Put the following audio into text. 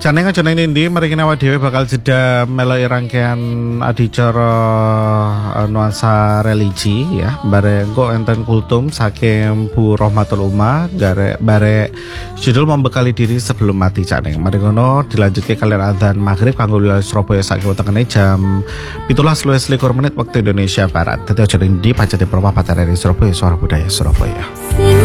Janeng aja nang ndi mriki awak dhewe bakal jeda meloki rangkaian adicara nuansa religi ya. Bare engko enten kultum saking Bu Rohmatul Umah bare judul membekali diri sebelum mati Janeng. Mari ngono dilanjutke kalian adzan maghrib kanggo wilayah Surabaya saiki wetengene jam 17.21 menit waktu Indonesia Barat. Dadi aja nang ndi pancen di Propa Patara Surabaya Suara Budaya Surabaya.